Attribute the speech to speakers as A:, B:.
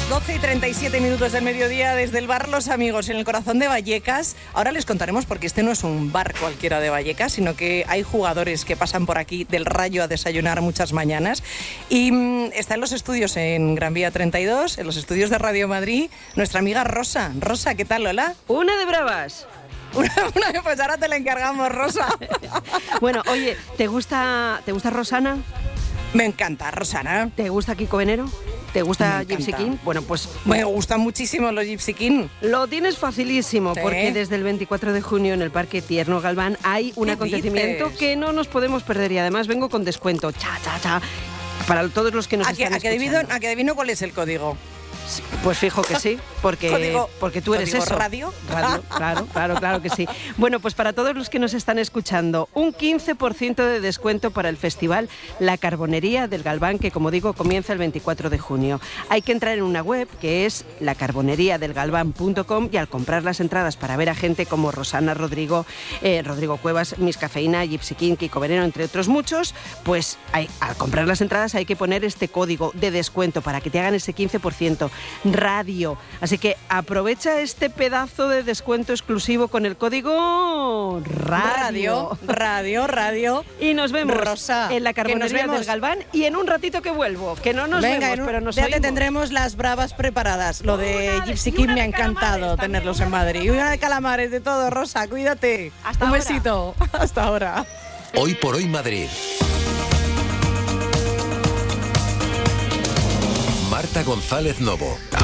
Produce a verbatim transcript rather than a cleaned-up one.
A: doce y treinta y siete minutos del mediodía desde el bar Los Amigos, en el corazón de Vallecas. Ahora les contaremos porque este no es un bar cualquiera de Vallecas, sino que hay jugadores que pasan por aquí del Rayo a desayunar muchas mañanas. Y mmm, está en los estudios en Gran Vía treinta y dos, en los estudios de Radio Madrid, nuestra amiga Rosa. Rosa, ¿qué tal, Lola?
B: Una de bravas.
A: Una, una, pues ahora te la encargamos, Rosa.
B: Bueno, oye, ¿te gusta, ¿te gusta Rosana?
A: Me encanta, Rosana.
B: ¿Te gusta Kiko Venero? ¿Te gusta Gypsy King? Bueno, pues...
A: Me gustan muchísimo los Gypsy King.
B: Lo tienes facilísimo, ¿sí? Porque desde el veinticuatro de junio en el Parque Tierno Galván hay un acontecimiento dices? que no nos podemos perder y además vengo con descuento. Cha, cha, cha. Para todos los que nos
A: ¿A
B: están
A: que, a que
B: escuchando.
A: adivino, ¿A que adivino cuál es el código?
B: Pues fijo que sí, porque,
A: ¿Código,
B: porque tú eres eso.
A: radio?
B: Radio, claro, claro, claro que sí. Bueno, pues para todos los que nos están escuchando, un quince por ciento de descuento para el festival La Carbonería del Galván, que como digo, comienza el veinticuatro de junio. Hay que entrar en una web que es la carboneriá del galván punto com y al comprar las entradas para ver a gente como Rosana, Rodrigo, eh, Rodrigo Cuevas, Miss Cafeína, Gypsy King, Kiko Veneno, entre otros muchos, pues hay, al comprar las entradas hay que poner este código de descuento para que te hagan ese quince por ciento. Radio. Así que aprovecha este pedazo de descuento exclusivo con el código Radio.
A: Radio, radio, radio.
B: Y nos vemos,
A: Rosa,
B: en la Carbonería del Galván y en un ratito que vuelvo. Que no nos
A: Venga,
B: vemos,
A: un,
B: pero nos
A: ya
B: oímos.
A: te tendremos las bravas preparadas. Lo de
B: una
A: Gypsy
B: de,
A: King me ha
B: de
A: encantado tenerlos en Madrid. Y una de calamares, de todo, Rosa. Cuídate.
B: Hasta
A: un
B: ahora.
A: besito. Hasta ahora.
C: Hoy por hoy Madrid. Marta González Novo.